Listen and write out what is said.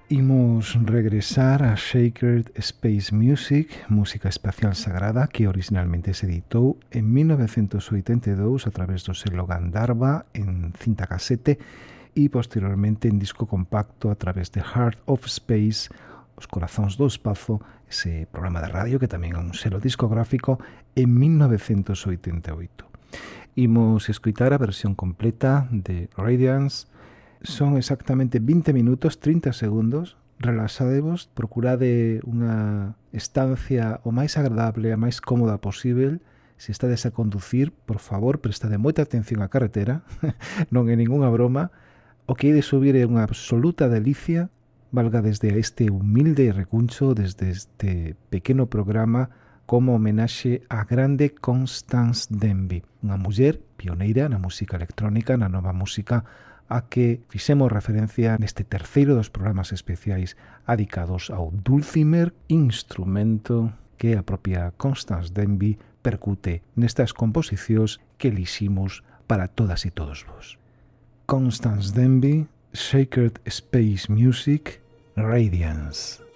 Imos regresar a Sacred Space Music, música espacial sagrada, que originalmente se editou en 1982 a través do selo Gandharva en cinta casete e posteriormente en disco compacto a través de Heart of Space, Os Corazóns do Espazo, ese programa de radio que tamén é un selo discográfico, en 1988. Imos escutar a versión completa de Radiance. Son exactamente 20 minutos, 30 segundos. Relaxadevos, procurade unha estancia o máis agradable, a máis cómoda posible. Se estades a conducir, por favor, prestade moita atención á carretera. Non é ningunha broma. O que hai de subir é unha absoluta delicia. Valga desde este humilde recuncho, desde este pequeno programa, como homenaxe a grande Constance Denby, unha muller pioneira na música electrónica, na nova música, a que fixemos referencia neste terceiro dos programas especiais adicados ao dulcimer, instrumento que a propia Constance Denby percute nestas composicións que eliximos para todas e todos vos. Constance Denby, Sacred Space Music, Radiance.